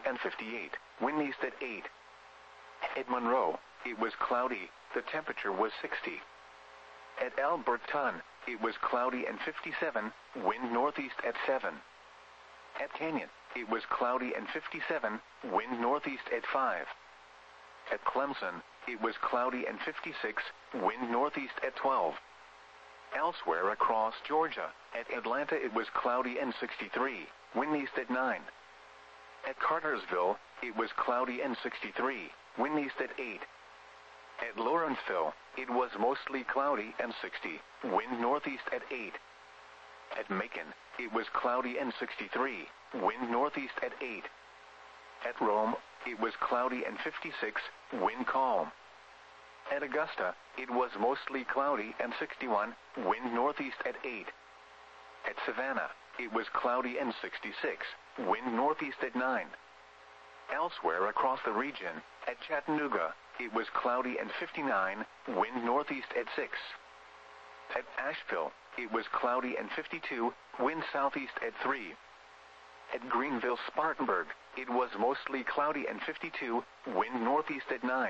and 58, wind east at 8. At Monroe, it was cloudy, the temperature was 60. At Alberton, it was cloudy and 57, wind northeast at 7. At Canyon, it was cloudy and 57, wind northeast at 5. At Clemson, it was cloudy and 56, wind northeast at 12. Elsewhere across Georgia, at Atlanta it was cloudy and 63, wind east at 9. At Cartersville, it was cloudy and 63, wind east at 8. At Lawrenceville, it was mostly cloudy and 60, wind northeast at 8. At Macon, it was cloudy and 63, wind northeast at 8. At Rome, it was cloudy and 56, wind calm. At Augusta, it was mostly cloudy and 61, wind northeast at 8. At Savannah, it was cloudy and 66, wind northeast at 9. Elsewhere across the region, at Chattanooga, it was cloudy and 59, wind northeast at 6. At Asheville, it was cloudy and 52, wind southeast at 3. At Greenville-Spartanburg, it was mostly cloudy and 52, wind northeast at 9.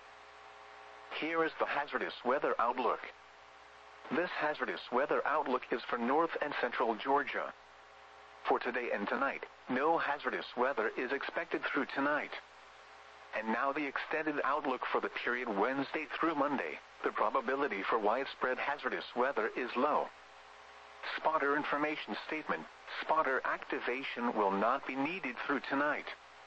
Here is the hazardous weather outlook. This hazardous weather outlook is for north and central Georgia. For today and tonight, no hazardous weather is expected through tonight. And now the extended outlook for the period Wednesday through Monday. The probability for widespread hazardous weather is low. Spotter information statement. Spotter activation will not be needed through tonight.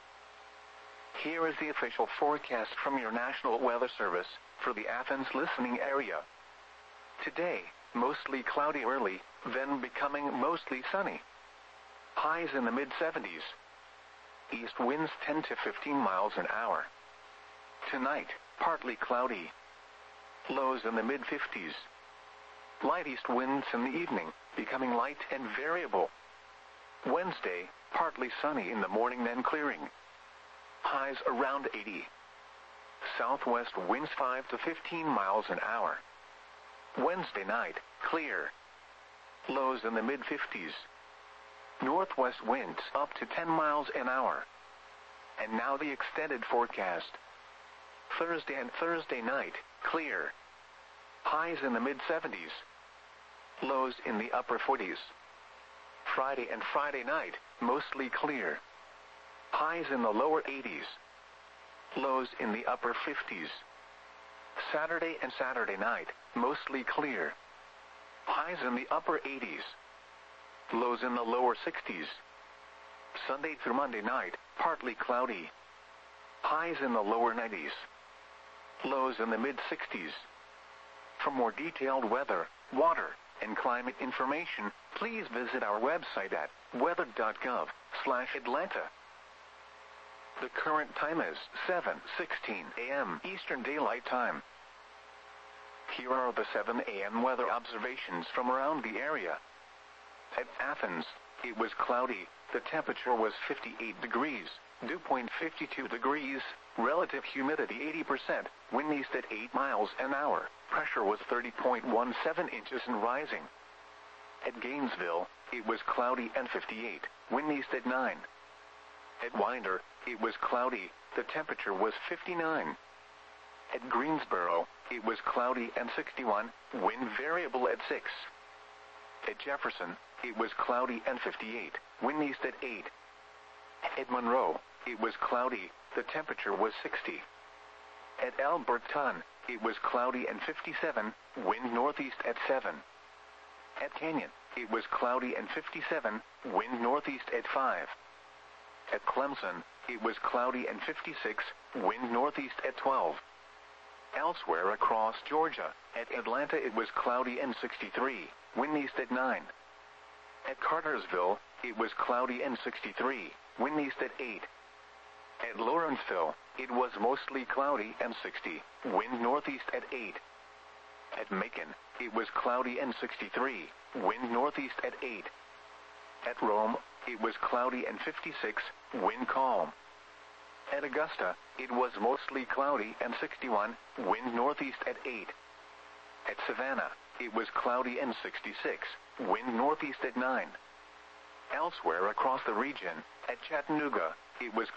Here is the official forecast from your National Weather Service for the Athens listening area. Today, mostly cloudy early, then becoming mostly sunny. Highs in the mid-70s. East winds 10 to 15 miles an hour. Tonight, partly cloudy. Lows in the mid-50s. Light east winds in the evening, becoming light and variable. Wednesday, partly sunny in the morning then clearing. Highs around 80. Southwest winds 5 to 15 miles an hour. Wednesday night, clear. Lows in the mid-50s. Northwest winds up to 10 miles an hour. And now the extended forecast. Thursday and Thursday night, clear. Highs in the mid-70s. Lows in the upper 40s. Friday and Friday night, mostly clear. Highs in the lower 80s. Lows in the upper 50s. Saturday and Saturday night, mostly clear. Highs in the upper 80s. Lows in the lower 60s. Sunday through Monday night, partly cloudy. Highs in the lower 90s. Lows in the mid-60s. For more detailed weather, water, and climate information, please visit our website at weather.gov/Atlanta. The current time is 7:16 a.m. Eastern Daylight Time. Here are the 7 a.m. weather observations from around the area. At Athens, it was cloudy, the temperature was 58 degrees, dew point 52 degrees, relative humidity 80%, wind east at 8 miles an hour, pressure was 30.17 inches and rising. At Gainesville, it was cloudy and 58, wind east at 9. At Winder, it was cloudy, the temperature was 59. At Greensboro, it was cloudy and 61, wind variable at 6. At Jefferson, it was cloudy and 58, wind east at 8. At Monroe, it was cloudy, the temperature was 60. At Alberton, it was cloudy and 57, wind northeast at 7. At Canyon, it was cloudy and 57, wind northeast at 5. At Clemson, it was cloudy and 56, wind northeast at 12. Elsewhere across Georgia, at Atlanta it was cloudy and 63, wind east at 9. At Cartersville, it was cloudy and 63, wind east at 8. At Lawrenceville, it was mostly cloudy and 60, wind northeast at 8. At Macon, it was cloudy and 63, wind northeast at 8. At Rome, it was cloudy and 56, wind calm. At Augusta, it was mostly cloudy and 61, wind northeast at 8. At Savannah, it was cloudy and 66, wind northeast at 9. Elsewhere across the region, at Chattanooga, it was